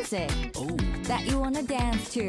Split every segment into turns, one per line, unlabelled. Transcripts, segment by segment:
music that you wanna dance to.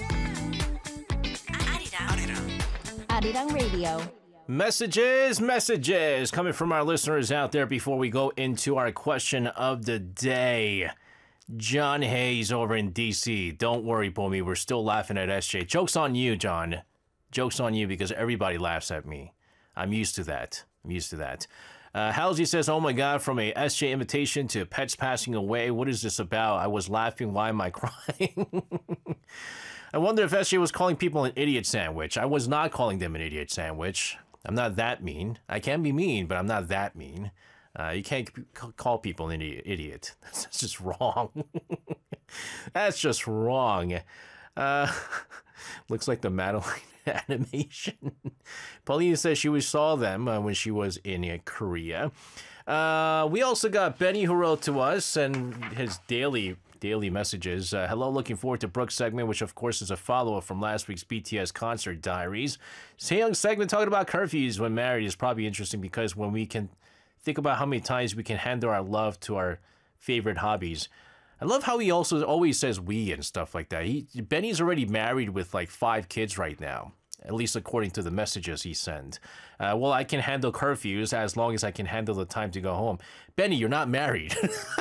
Arirang Radio.
Messages coming from our listeners out there before we go into our question of the day. John Hayes over in D.C. Don't worry, Bomi. We're still laughing at SJ. Joke's on you, John. Joke's on you because everybody laughs at me. I'm used to that. Halsey says, oh my God, from a SJ invitation to pets passing away. What is this about? I was laughing. Why am I crying? I wonder if SJ was calling people an idiot sandwich. I was not calling them an idiot sandwich. I'm not that mean. I can be mean, but I'm not that mean. You can't call people an idiot. That's just wrong. That's just wrong. Looks like the Madeline animation. Paulina says she saw them when she was in Korea. We also got Benny who wrote to us and his daily messages. Hello, looking forward to Brooks' segment, which of course is a follow-up from last week's BTS concert diaries. Sehyoung's segment talking about curfews when married is probably interesting because when we can think about how many times we can handle our love to our favorite hobbies. I love how he also always says we and stuff like that. Benny's already married with like 5 kids right now, at least according to the messages he sent. Well, I can handle curfews as long as I can handle the time to go home. Benny, you're not married.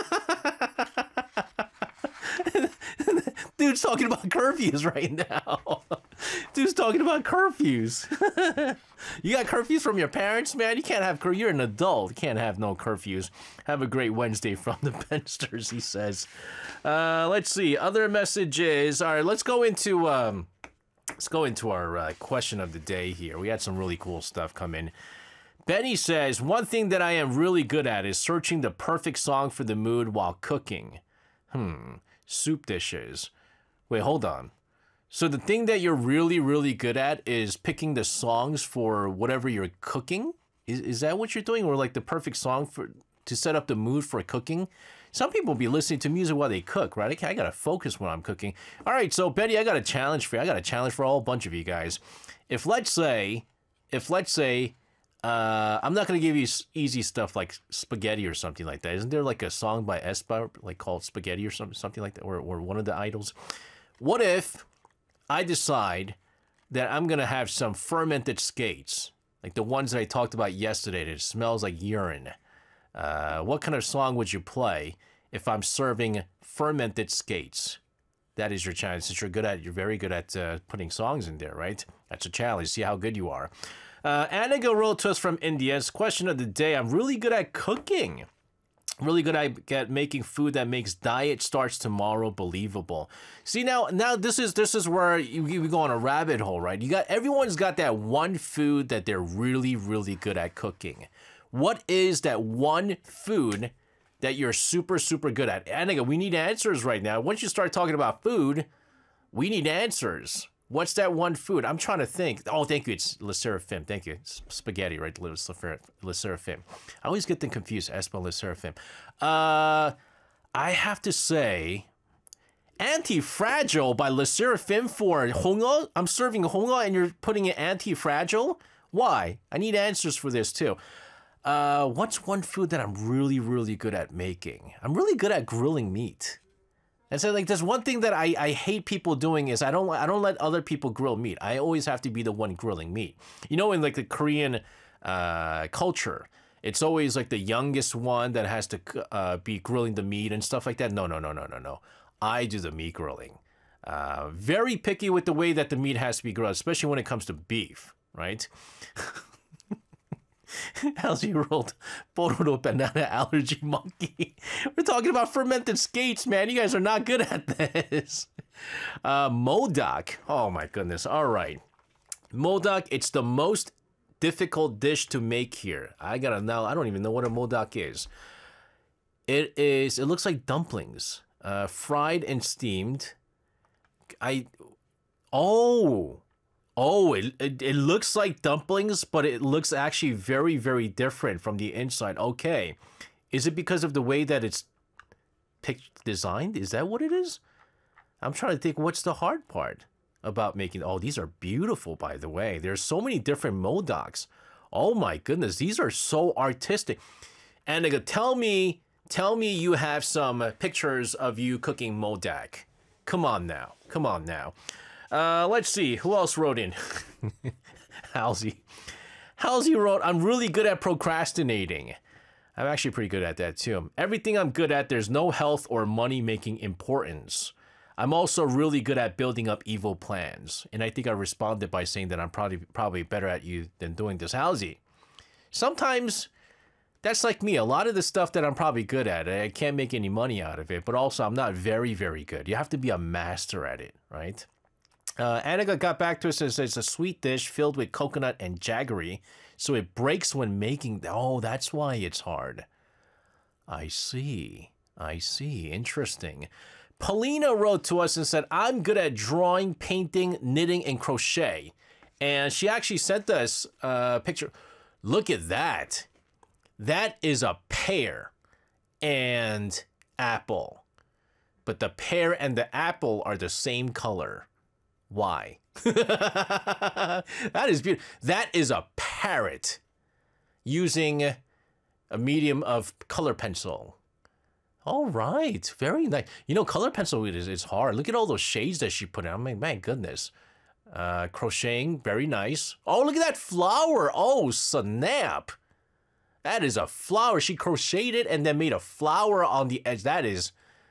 Dude's talking about curfews right now. Dude's talking about curfews. You got curfews from your parents, man? You can't have curfews. You're an adult. You can't have no curfews. Have a great Wednesday from the Pensters, he says. Let's see. Other messages. All right, let's go into our question of the day here. We had some really cool stuff come in. Benny says, one thing that I am really good at is searching the perfect song for the mood while cooking. Soup dishes. Wait, hold on. So the thing that you're really, really good at is picking the songs for whatever you're cooking? Is that what you're doing? Or like the perfect song to set up the mood for cooking? Some people be listening to music while they cook, right? I gotta focus when I'm cooking. All right, so Betty, I got a challenge for you. I got a challenge for a whole bunch of you guys. If let's say, I'm not gonna give you easy stuff like spaghetti or something like that. Isn't there like a song by aespa like called Spaghetti or something like that, or one of the idols? What if I decide that I'm gonna have some fermented skates, like the ones that I talked about yesterday that smells like urine? What kind of song would you play if I'm serving fermented skates? That is your challenge. Since you're very good at putting songs in there, right? That's a challenge. See how good you are. Anaga wrote to us from India. It's question of the day. I'm really good at cooking. Really good at making food that makes diet starts tomorrow believable. See, now this is where you go on a rabbit hole, right? Everyone's got that one food that they're really, really good at cooking. What is that one food that you're super, super good at? Anaga, we need answers right now. Once you start talking about food, we need answers. What's that one food? I'm trying to think. Oh, thank you. It's Le Seraphim. Thank you. It's spaghetti, right? Le Seraphim. I always get them confused. Aespa Le Seraphim. I have to say, Anti-Fragile by Le Seraphim for hongo. I'm serving hongo and you're putting it anti-fragile? Why? I need answers for this too. What's one food that I'm really, really good at making? I'm really good at grilling meat. And so, like, there's one thing that I hate people doing is I don't let other people grill meat. I always have to be the one grilling meat. You know, in like the Korean culture, it's always like the youngest one that has to be grilling the meat and stuff like that. No. I do the meat grilling. Very picky with the way that the meat has to be grilled, especially when it comes to beef, right? How's you rolled Bororo banana allergy monkey? We're talking about fermented skates, man. You guys are not good at this. Modak. Oh my goodness. All right. Modak, it's the most difficult dish to make here. I don't even know what a modak is. It looks like dumplings. Fried and steamed. It looks like dumplings, but it looks actually very, very different from the inside. Okay. Is it because of the way that it's designed? Is that what it is? I'm trying to think what's the hard part about making... Oh, these are beautiful, by the way. There's so many different modaks. Oh my goodness, these are so artistic. And tell me Tell me you have some pictures of you cooking modak. Come on now. Let's see. Who else wrote in? Halsey. Halsey wrote, I'm really good at procrastinating. I'm actually pretty good at that too. Everything I'm good at, there's no health or money-making importance. I'm also really good at building up evil plans. And I think I responded by saying that I'm probably better at you than doing this. Halsey. Sometimes that's like me. A lot of the stuff that I'm probably good at, I can't make any money out of it, but also I'm not very, very good. You have to be a master at it, right? Annika got back to us and says it's a sweet dish filled with coconut and jaggery, so it breaks when making. Oh, that's why it's hard. I see. Interesting. Paulina wrote to us and said, I'm good at drawing, painting, knitting, and crochet. And she actually sent us a picture. Look at that. That is a pear and apple. But the pear and the apple are the same color. Why? That is beautiful. That is a parrot using a medium of color pencil. All right. Very nice. You know, color pencil is hard. Look at all those shades that she put in. I mean, my goodness. Crocheting, very nice. Oh, look at that flower. Oh, snap. That is a flower. She crocheted it and then made a flower on the edge. That is,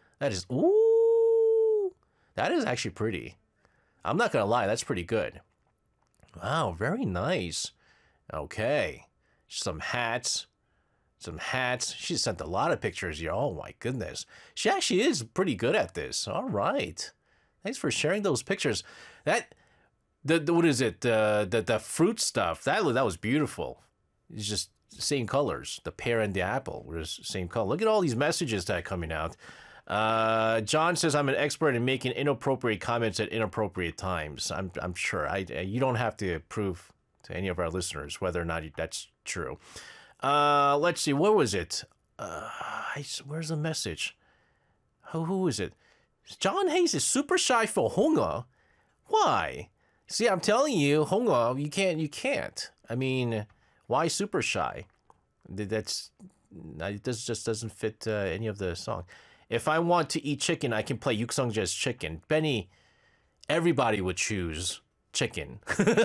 ooh. That is actually pretty. I'm not going to lie. That's pretty good. Wow, very nice. Okay. Some hats. She sent a lot of pictures here. Oh, my goodness. She actually is pretty good at this. All right. Thanks for sharing those pictures. What is it? The fruit stuff. That was beautiful. It's just same colors. The pear and the apple were the same color. Look at all these messages that are coming out. John says I'm an expert in making inappropriate comments at inappropriate times. I'm sure. You don't have to prove to any of our listeners whether or not that's true. Let's see. What was it? Where's the message? Who is it? John Hayes is super shy for Honga. Why? See, I'm telling you, Honga, you can't. I mean, why super shy? This just doesn't fit any of the song. If I want to eat chicken, I can play Yuksungja's Chicken. Benny, everybody would choose chicken.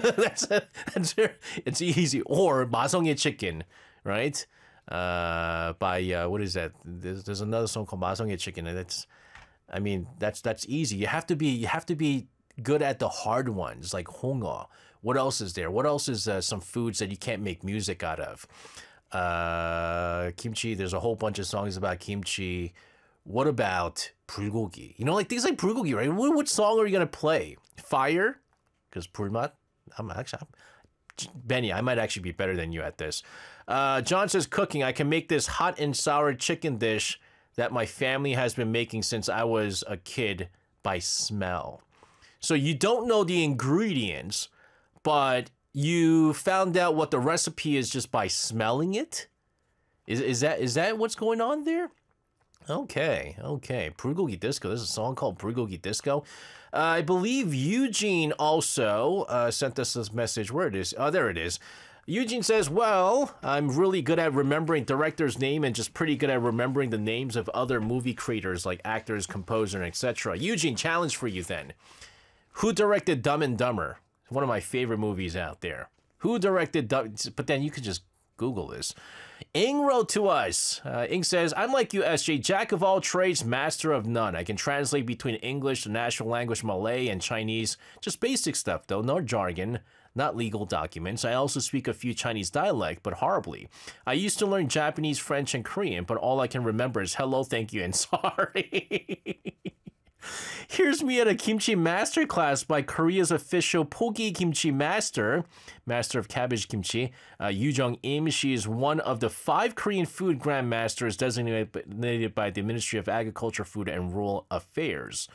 It's easy. Or 마성의 Chicken, right? By what is that? There's another song called 마성의 Chicken, and that's easy. You have to be good at the hard ones like Honga. What else is there? What else is some foods that you can't make music out of? Kimchi. There's a whole bunch of songs about kimchi. What about 불고기? You know, like things like 불고기, right? What song are you gonna play? Fire? Because 불맛. Benny, I might actually be better than you at this. John says cooking. I can make this hot and sour chicken dish that my family has been making since I was a kid by smell. So you don't know the ingredients, but you found out what the recipe is just by smelling it? Is that what's going on there? Okay. 불고기 disco. There's a song called 불고기 disco. I believe Eugene also sent us this message. Where it is? Oh, there it is. Eugene says, well, I'm really good at remembering director's name and just pretty good at remembering the names of other movie creators like actors, composer, etc. Eugene, challenge for you then. Who directed Dumb and Dumber? One of my favorite movies out there. Who directed Dumb? But then you could just Google this. Ing wrote to us. Ing says, I'm like you, SJ, jack of all trades, master of none. I can translate between English, the national language, Malay, and Chinese. Just basic stuff, though. No jargon. Not legal documents. I also speak a few Chinese dialect, but horribly. I used to learn Japanese, French, and Korean, but all I can remember is hello, thank you, and sorry. Here's me at a kimchi masterclass by Korea's official Pogi Kimchi master of cabbage kimchi, Yu Jung-im. She is one of the 5 Korean food grandmasters designated by the Ministry of Agriculture, Food, and Rural Affairs.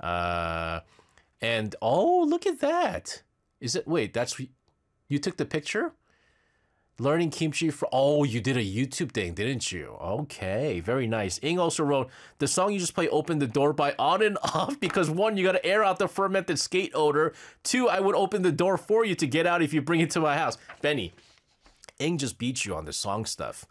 And, oh, look at that. That's, you took the picture? Learning kimchi you did a YouTube thing, didn't you? Okay, very nice. Ing also wrote, the song you just played opened the door by on and off because 1, you got to air out the fermented skate odor. 2, I would open the door for you to get out if you bring it to my house. Benny, Ing just beats you on the song stuff.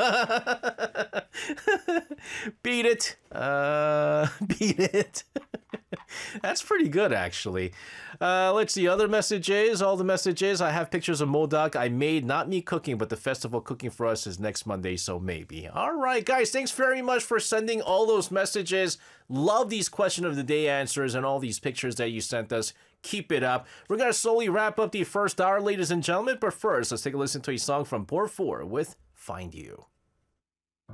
Beat it. Beat it. That's pretty good, actually. Let's see. Other messages. All the messages. I have pictures of Modak I made. Not me cooking, but the festival cooking for us is next Monday, so maybe. All right, guys. Thanks very much for sending all those messages. Love these question of the day answers and all these pictures that you sent us. Keep it up. We're going to slowly wrap up the first hour, ladies and gentlemen. But first, let's take a listen to a song from Port 4 with Find You.